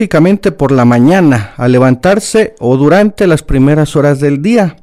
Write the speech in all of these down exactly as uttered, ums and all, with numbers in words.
Típicamente por la mañana, al levantarse o durante las primeras horas del día.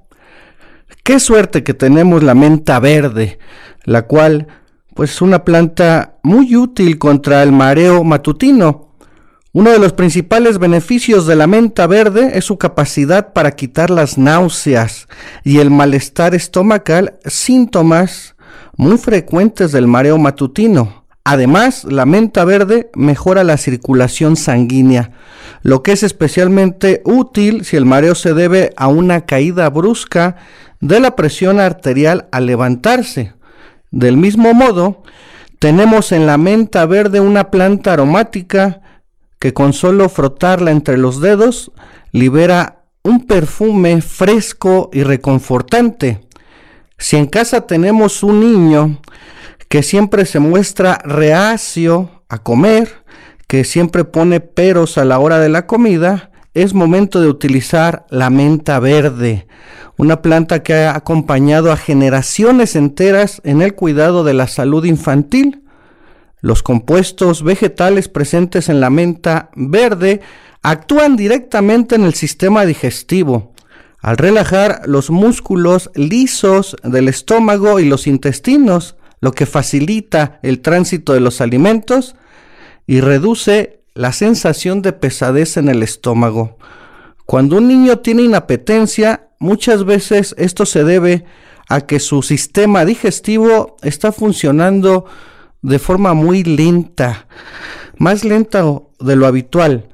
Qué suerte que tenemos la menta verde, la cual pues es una planta muy útil contra el mareo matutino. Uno de los principales beneficios de la menta verde es su capacidad para quitar las náuseas y el malestar estomacal, síntomas muy frecuentes del mareo matutino. Además, la menta verde mejora la circulación sanguínea, lo que es especialmente útil si el mareo se debe a una caída brusca de la presión arterial al levantarse. Del mismo modo, tenemos en la menta verde una planta aromática que con solo frotarla entre los dedos libera un perfume fresco y reconfortante. Si en casa tenemos un niño que siempre se muestra reacio a comer, que siempre pone peros a la hora de la comida, es momento de utilizar la menta verde, una planta que ha acompañado a generaciones enteras en el cuidado de la salud infantil. Los compuestos vegetales presentes en la menta verde actúan directamente en el sistema digestivo, al relajar los músculos lisos del estómago y los intestinos, lo que facilita el tránsito de los alimentos y reduce la sensación de pesadez en el estómago. Cuando un niño tiene inapetencia, muchas veces esto se debe a que su sistema digestivo está funcionando de forma muy lenta, más lenta de lo habitual.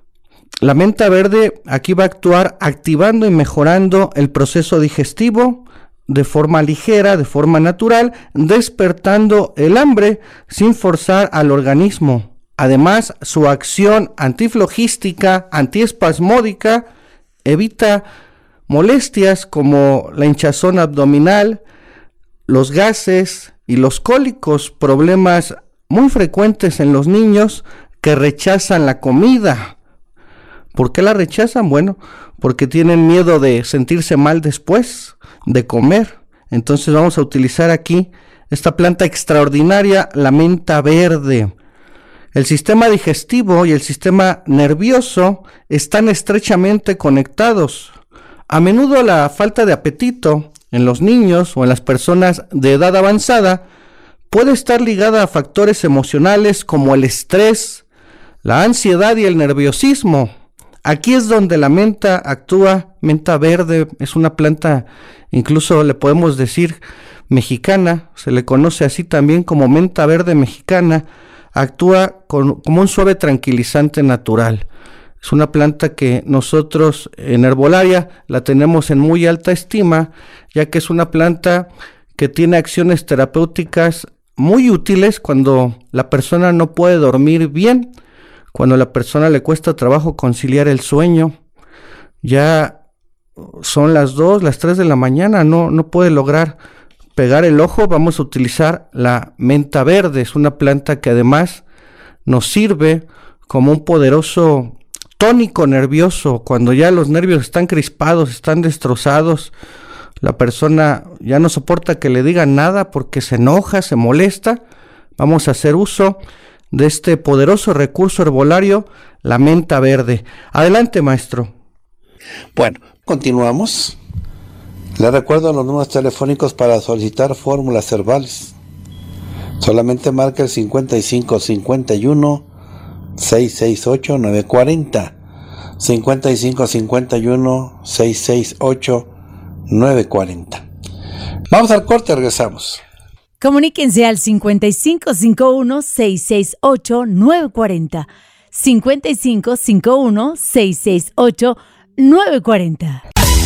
La menta verde aquí va a actuar activando y mejorando el proceso digestivo de forma ligera, de forma natural, despertando el hambre sin forzar al organismo. Además, su acción antiflogística, antiespasmódica, evita molestias como la hinchazón abdominal, los gases y los cólicos, problemas muy frecuentes en los niños que rechazan la comida. ¿Por qué la rechazan? Bueno, porque tienen miedo de sentirse mal después de comer. Entonces vamos a utilizar aquí esta planta extraordinaria, la menta verde. El sistema digestivo y el sistema nervioso están estrechamente conectados. A menudo la falta de apetito en los niños o en las personas de edad avanzada puede estar ligada a factores emocionales como el estrés, la ansiedad y el nerviosismo. Aquí es donde la menta actúa. Menta verde es una planta, incluso le podemos decir mexicana, se le conoce así también como menta verde mexicana. Actúa con, como un suave tranquilizante natural. Es una planta que nosotros en herbolaria la tenemos en muy alta estima, ya que es una planta que tiene acciones terapéuticas muy útiles cuando la persona no puede dormir bien, cuando a la persona le cuesta trabajo conciliar el sueño. Ya son las dos, las tres de la mañana, no, no puede lograr pegar el ojo. Vamos a utilizar la menta verde. Es una planta que además nos sirve como un poderoso tónico nervioso. Cuando ya los nervios están crispados, están destrozados, la persona ya no soporta que le digan nada porque se enoja, se molesta. Vamos a hacer uso de este poderoso recurso herbolario, la menta verde. Adelante, maestro. Bueno, continuamos. Les recuerdo los números telefónicos para solicitar fórmulas herbales. Solamente marca el cincuenta y cinco cincuenta y uno seiscientos sesenta y ocho nueve cuarenta. cincuenta y cinco cincuenta y uno seiscientos sesenta y ocho nueve cuarenta. Vamos al corte, regresamos. Comuníquense al cincuenta y cinco cincuenta y uno seiscientos sesenta y ocho nueve cuarenta. cincuenta y cinco cincuenta y uno seiscientos sesenta y ocho nueve cuarenta.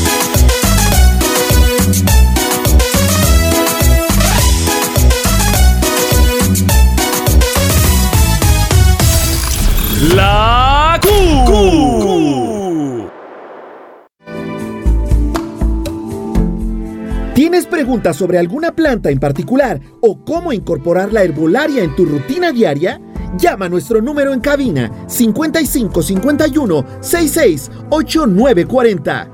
La Q. Q. ¿Tienes preguntas sobre alguna planta en particular o cómo incorporar la herbolaria en tu rutina diaria? Llama a nuestro número en cabina cincuenta y cinco cincuenta y uno sesenta y seis ocho nueve cuarenta.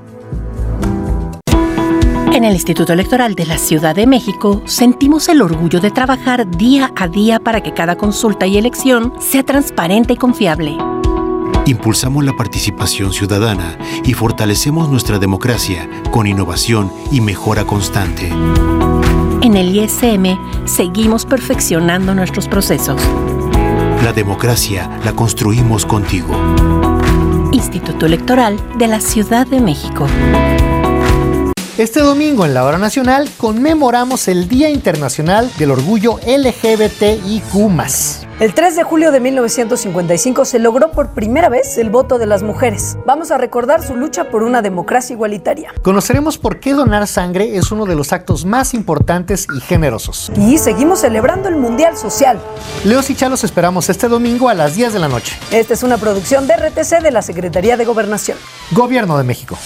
En el Instituto Electoral de la Ciudad de México sentimos el orgullo de trabajar día a día para que cada consulta y elección sea transparente y confiable. Impulsamos la participación ciudadana y fortalecemos nuestra democracia con innovación y mejora constante. En el I S M seguimos perfeccionando nuestros procesos. La democracia la construimos contigo. Instituto Electoral de la Ciudad de México. Este domingo en la Hora Nacional conmemoramos el Día Internacional del Orgullo L G B T I Q más. El tres de julio de mil novecientos cincuenta y cinco se logró por primera vez el voto de las mujeres. Vamos a recordar su lucha por una democracia igualitaria. Conoceremos por qué donar sangre es uno de los actos más importantes y generosos. Y seguimos celebrando el Mundial Social. Leos y Chá los esperamos este domingo a las diez de la noche. Esta es una producción de R T C de la Secretaría de Gobernación. Gobierno de México.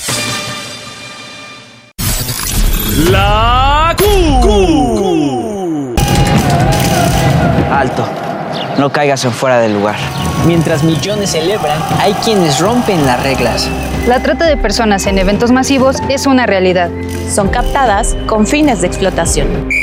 La Q. Alto, no caigas en fuera del lugar. Mientras millones celebran, hay quienes rompen las reglas. La trata de personas en eventos masivos es una realidad. Son captadas con fines de explotación.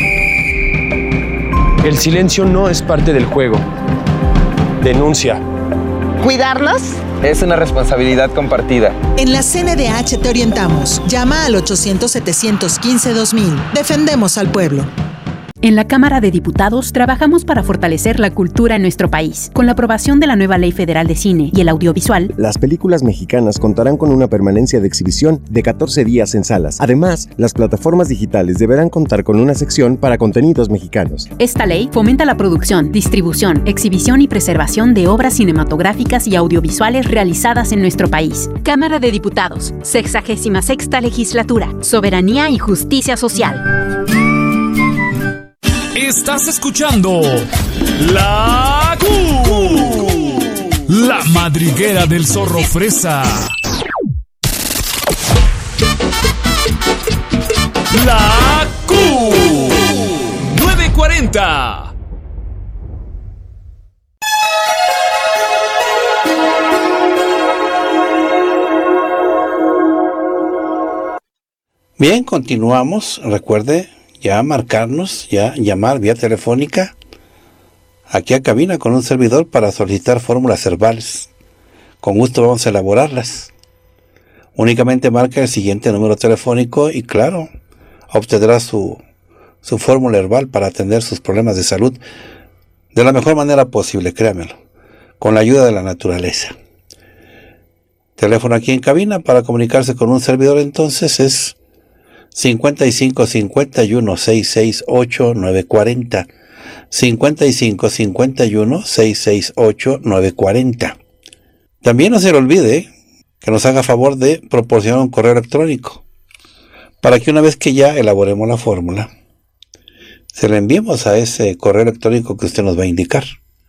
El silencio no es parte del juego. Denuncia. ¿Cuidarnos? Es una responsabilidad compartida. En la C N D H te orientamos. Llama al ochocientos, setecientos quince, dos mil. Defendemos al pueblo. En la Cámara de Diputados trabajamos para fortalecer la cultura en nuestro país. Con la aprobación de la nueva Ley Federal de Cine y el Audiovisual, las películas mexicanas contarán con una permanencia de exhibición de catorce días en salas. Además, las plataformas digitales deberán contar con una sección para contenidos mexicanos. Esta ley fomenta la producción, distribución, exhibición y preservación de obras cinematográficas y audiovisuales realizadas en nuestro país. Cámara de Diputados, sexagésima sexta Legislatura, Soberanía y Justicia Social. Estás escuchando La Q, la madriguera del zorro fresa. La Q, nueve cuarenta. Bien, continuamos. Recuerde ya marcarnos, ya llamar vía telefónica aquí a cabina con un servidor para solicitar fórmulas herbales. Con gusto vamos a elaborarlas. Únicamente marca el siguiente número telefónico y claro, obtendrá su, su fórmula herbal para atender sus problemas de salud de la mejor manera posible, créamelo, con la ayuda de la naturaleza. Teléfono aquí en cabina para comunicarse con un servidor entonces es cincuenta y cinco, cincuenta y uno, sesenta y seis, ocho, nueve cuarenta. cincuenta y cinco, cincuenta y uno, sesenta y seis, ocho, nueve cuarenta. También no se le olvide que nos haga favor de proporcionar un correo electrónico para que una vez que ya elaboremos la fórmula, se la enviemos a ese correo electrónico que usted nos va a indicar.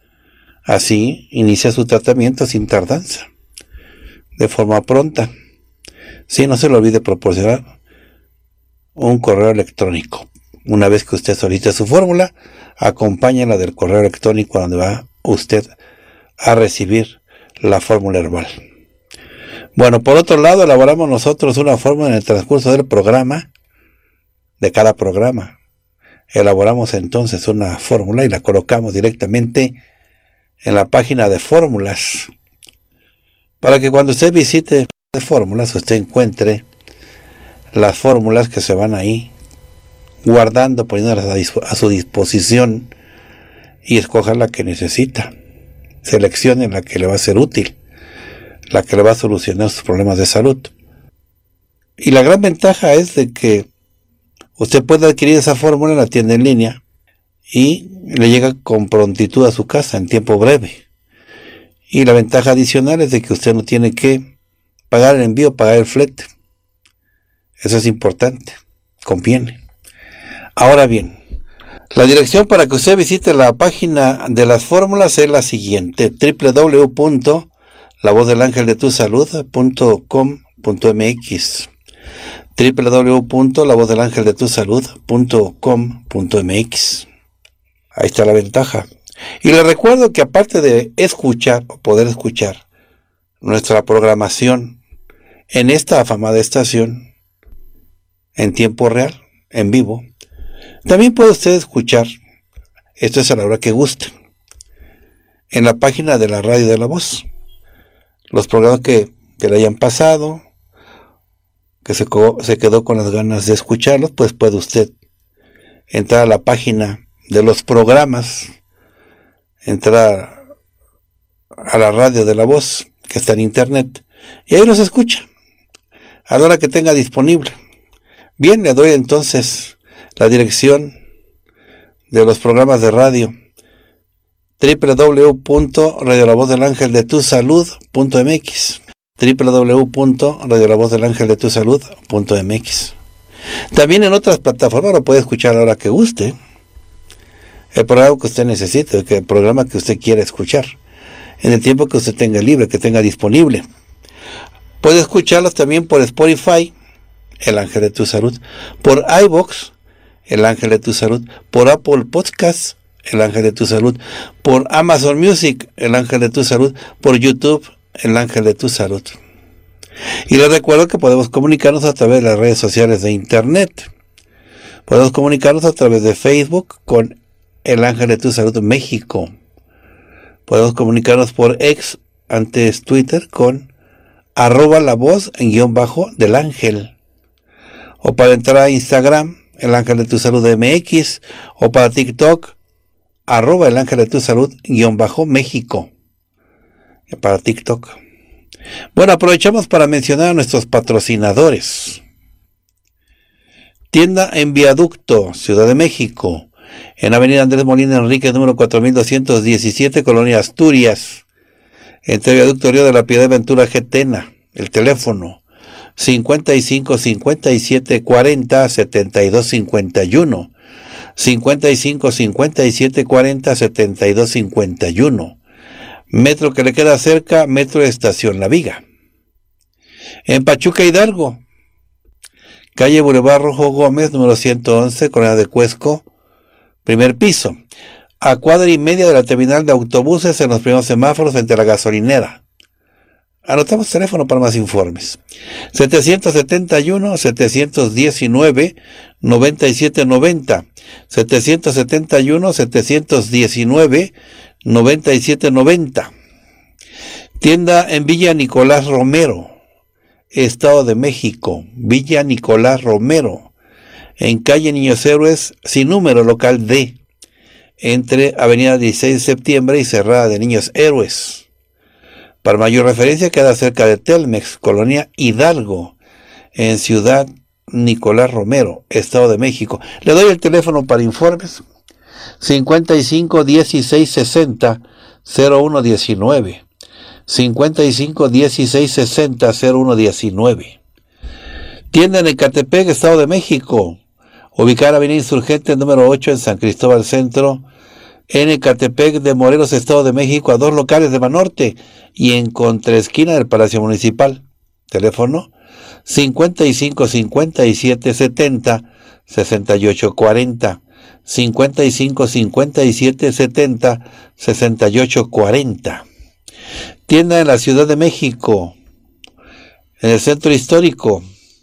Así inicia su tratamiento sin tardanza, de forma pronta. Sí, no se le olvide proporcionar un correo electrónico. Una vez que usted solicite su fórmula, acompáñela del correo electrónico donde va usted a recibir la fórmula herbal. Bueno, por otro lado, elaboramos nosotros una fórmula en el transcurso del programa, de cada programa. Elaboramos entonces una fórmula y la colocamos directamente en la página de fórmulas, para que cuando usted visite de fórmulas, usted encuentre las fórmulas que se van ahí guardando, poniéndolas a, dispo- a su disposición y escoja la que necesita. Seleccione la que le va a ser útil, la que le va a solucionar sus problemas de salud. Y la gran ventaja es de que usted puede adquirir esa fórmula en la tienda en línea y le llega con prontitud a su casa en tiempo breve. Y la ventaja adicional es de que usted no tiene que pagar el envío, pagar el flete. Eso es importante, conviene. Ahora bien, la dirección para que usted visite la página de las fórmulas es la siguiente: doble u doble u doble u punto la voz del ángel de tu salud punto com punto m x, doble u doble u doble u punto la voz del ángel de tu salud punto com punto m x. Ahí está la ventaja. Y le recuerdo que aparte de escuchar o poder escuchar nuestra programación en esta afamada estación en tiempo real, en vivo, también puede usted escuchar, esto es a la hora que guste, en la página de la Radio de la Voz. los programas que, que le hayan pasado, que se, se quedó con las ganas de escucharlos, pues puede usted entrar a la página de los programas, entrar a la radio de La Voz, que está en internet, y ahí los escucha, a la hora que tenga disponible. Bien, le doy entonces la dirección de los programas de radio: doble u doble u doble u punto radio la voz del ángel de tu salud punto m x, doble u doble u doble u punto radio la voz del ángel de tu salud punto m x. También en otras plataformas lo puede escuchar a la hora que guste, el programa que usted necesite, el programa que usted quiera escuchar, en el tiempo que usted tenga libre, que tenga disponible. Puede escucharlos también por Spotify, El Ángel de tu Salud, por iVoox, El Ángel de tu Salud, por Apple Podcasts, El Ángel de tu Salud, por Amazon Music, El Ángel de tu Salud, por YouTube, El Ángel de tu Salud. Y les recuerdo que podemos comunicarnos a través de las redes sociales de internet. Podemos comunicarnos a través de Facebook con El Ángel de tu Salud México. Podemos comunicarnos por X, antes Twitter, con arroba la voz en guión bajo del ángel. O para entrar a Instagram, El Ángel de tu Salud M X, o para TikTok, arroba El Ángel de tu Salud guión bajo México. Para TikTok. Bueno, aprovechamos para mencionar a nuestros patrocinadores. Tienda en Viaducto, Ciudad de México, en Avenida Andrés Molina Enríquez, número cuatro mil doscientos diecisiete, Colonia Asturias, entre Viaducto Río de la Piedad y Ventura Getena. El teléfono cincuenta y cinco, cincuenta y siete, cuarenta, setenta y dos cincuenta y uno, cincuenta y cinco, cincuenta y siete, cuarenta, setenta y dos cincuenta y uno. Metro que le queda cerca, Metro Estación La Viga. En Pachuca Hidalgo, calle Boulevard Rojo Gómez, número ciento once, Colonia de Cuesco, primer piso, a cuadra y media de la terminal de autobuses, en los primeros semáforos frente a la gasolinera. Anotamos teléfono para más informes: setecientos setenta y uno, setecientos diecinueve, noventa y siete noventa, setecientos setenta y uno, setecientos diecinueve, noventa y siete noventa. Tienda en Villa Nicolás Romero, Estado de México, Villa Nicolás Romero, en calle Niños Héroes, sin número, local D, entre Avenida dieciséis de septiembre y Cerrada de Niños Héroes. Para mayor referencia, queda cerca de Telmex, Colonia Hidalgo, en Ciudad Nicolás Romero, Estado de México. Le doy el teléfono para informes: cincuenta y cinco, dieciséis, sesenta, cero uno diecinueve, cincuenta y cinco, dieciséis, sesenta, cero uno diecinueve. Tienda en Ecatepec, Estado de México, ubicada en Avenida Insurgente número ocho en San Cristóbal Centro, en Ecatepec de Morelos, Estado de México, a dos locales de Banorte y en contraesquina del Palacio Municipal. Teléfono cincuenta y cinco, cincuenta y siete, setenta, sesenta y ocho cuarenta, cincuenta y cinco, cincuenta y siete, setenta, sesenta y ocho cuarenta. Tienda en la Ciudad de México, en el Centro Histórico,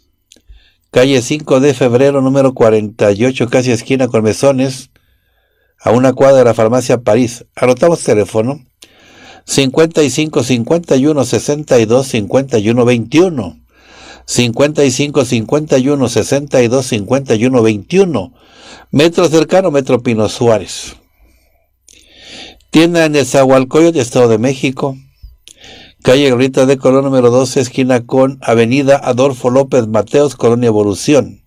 calle cinco de febrero, número cuarenta y ocho, casi esquina con Mesones, a una cuadra de la Farmacia París. Anotamos teléfono: cincuenta y cinco, cincuenta y uno, sesenta y dos, cincuenta y uno veintiuno, cincuenta y cinco, cincuenta y uno, sesenta y dos, cincuenta y uno veintiuno. Metro cercano, Metro Pino Suárez. Tienda en Nezahualcóyotl, Estado de México, calle Glorieta de Colón número doce, esquina con Avenida Adolfo López Mateos, Colonia Evolución.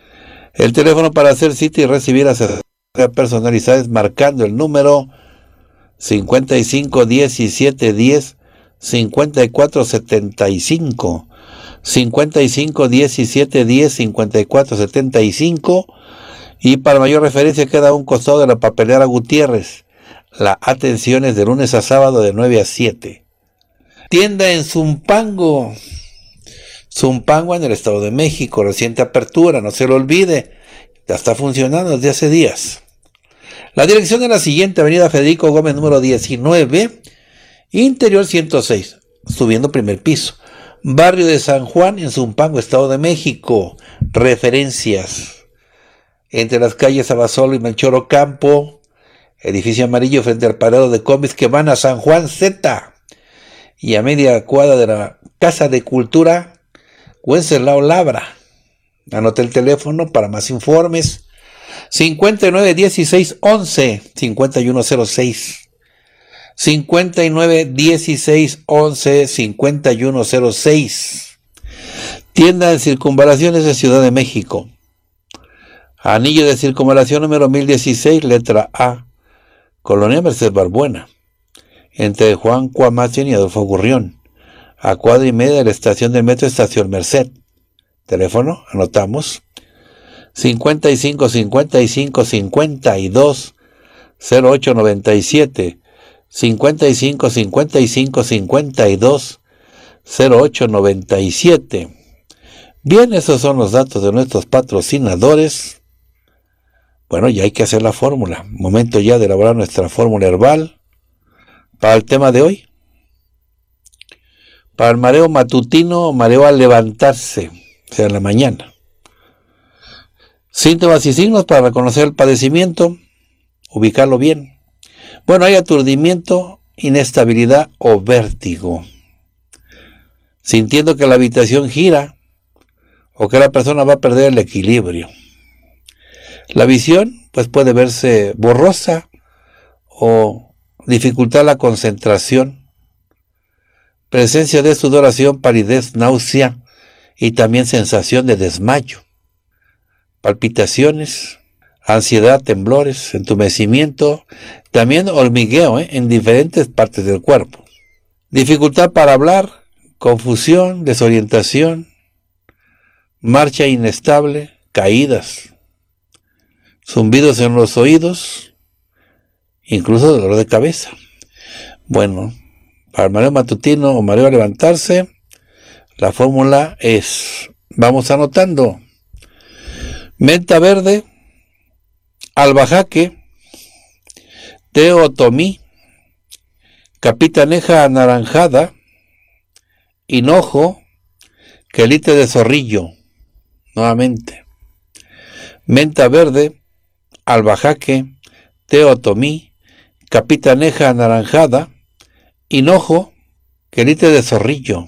El teléfono para hacer cita y recibir asesoría personalizada es marcando el número cincuenta y cinco, diecisiete, diez, cincuenta y cuatro setenta y cinco, cincuenta y cinco, diecisiete, diez, cincuenta y cuatro setenta y cinco. Y para mayor referencia, queda a un costado de la papelera Gutiérrez. La atención es de lunes a sábado de nueve a siete. Tienda en Zumpango, Zumpango en el Estado de México, reciente apertura, no se lo olvide, ya está funcionando desde hace días. La dirección es la siguiente: Avenida Federico Gómez número diecinueve, interior ciento seis, subiendo primer piso, barrio de San Juan en Zumpango, Estado de México. Referencias: entre las calles Abasolo y Melchor Ocampo, edificio amarillo frente al parado de combis que van a San Juan Z, y a media cuadra de la Casa de Cultura Wenceslao Labra. Anote el teléfono para más informes: cincuenta y nueve dieciséis once cincuenta y uno cero seis. cincuenta y nueve dieciséis once cincuenta y uno cero seis. Tienda de circunvalaciones de Ciudad de México. Anillo de circunvalación número mil dieciséis, letra A, Colonia Merced Balbuena, entre Juan Cuamachen y Adolfo Gurrión, a cuadra y media de la estación del metro Estación Merced. Teléfono, anotamos: cincuenta y cinco cincuenta y cinco cincuenta y dos cero ocho noventa y siete, cincuenta y cinco cincuenta y cinco cincuenta y dos cero ocho noventa y siete. Bien, esos son los datos de nuestros patrocinadores. Bueno, ya hay que hacer la fórmula. Momento ya de elaborar nuestra fórmula herbal para el tema de hoy. Para el mareo matutino o mareo al levantarse, o sea, en la mañana. Síntomas y signos para reconocer el padecimiento, ubicarlo bien. Bueno, hay aturdimiento, inestabilidad o vértigo. Sintiendo que la habitación gira o que la persona va a perder el equilibrio. La visión, pues, puede verse borrosa o dificultar la concentración. Presencia de sudoración, palidez, náusea y también sensación de desmayo. Palpitaciones, ansiedad, temblores, entumecimiento, también hormigueo ¿eh? en diferentes partes del cuerpo. Dificultad para hablar, confusión, desorientación, marcha inestable, caídas, zumbidos en los oídos, incluso dolor de cabeza. Bueno, para el mareo matutino o mareo a levantarse, la fórmula es, vamos anotando: menta verde, albahaque, té otomí, capitaneja anaranjada, hinojo, quelite de zorrillo. Nuevamente: menta verde, albahaque, té otomí, capitaneja anaranjada, hinojo, quelite de zorrillo.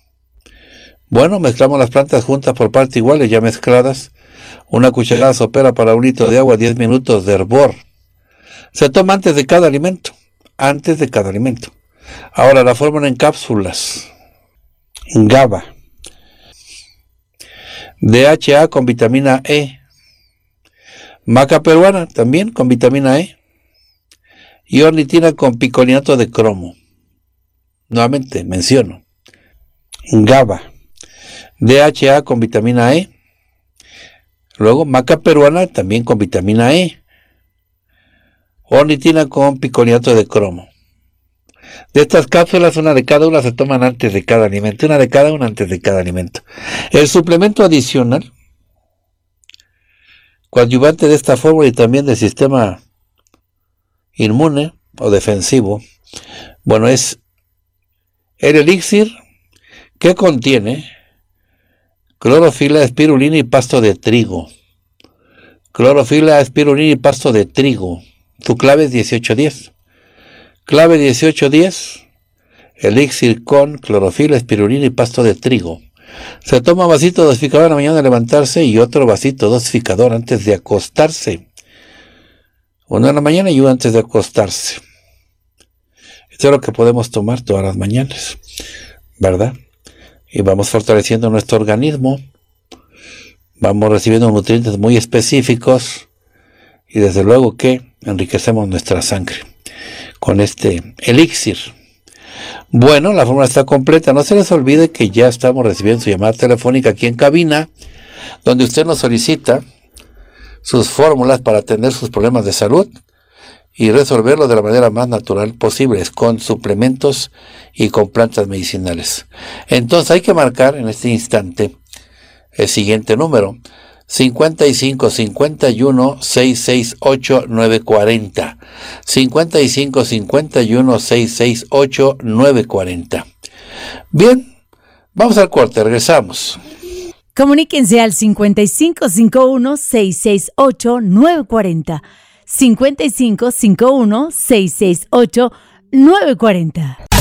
Bueno, mezclamos las plantas juntas por partes iguales, ya mezcladas. Una cucharada sopera para un litro de agua, diez minutos de hervor. Se toma antes de cada alimento. Antes de cada alimento. Ahora, la fórmula en cápsulas. GABA. D H A con vitamina E. Maca peruana también con vitamina E. Y ornitina con picolinato de cromo. Nuevamente menciono: GABA, D H A con vitamina E. Luego maca peruana también con vitamina E. Ornitina con picolinato de cromo. De estas cápsulas, una de cada una se toman antes de cada alimento. Una de cada una antes de cada alimento. El suplemento adicional, coadyuvante de esta fórmula y también del sistema inmune o defensivo, bueno, es el elixir que contiene clorofila, espirulina y pasto de trigo. Clorofila, espirulina y pasto de trigo. Tu clave es dieciocho diez. Clave dieciocho diez, elixir con clorofila, espirulina y pasto de trigo. Se toma un vasito dosificador en la mañana al levantarse y otro vasito dosificador antes de acostarse. Uno en la mañana y uno antes de acostarse. Esto es lo que podemos tomar todas las mañanas, ¿verdad? Y vamos fortaleciendo nuestro organismo. Vamos recibiendo nutrientes muy específicos y desde luego que enriquecemos nuestra sangre con este elixir. Bueno, la fórmula está completa. No se les olvide que ya estamos recibiendo su llamada telefónica aquí en cabina, donde usted nos solicita sus fórmulas para atender sus problemas de salud y resolverlo de la manera más natural posible, con suplementos y con plantas medicinales. Entonces hay que marcar en este instante el siguiente número: cincuenta y cinco cincuenta y uno seiscientos sesenta y ocho nueve cuarenta. cincuenta y cinco cincuenta y uno seiscientos sesenta y ocho nueve cuarenta. Bien, vamos al corte, regresamos. Comuníquense al cincuenta y cinco cincuenta y uno seiscientos sesenta y ocho nueve cuarenta. cincuenta y cinco cincuenta y uno seiscientos sesenta y ocho nueve cuarenta.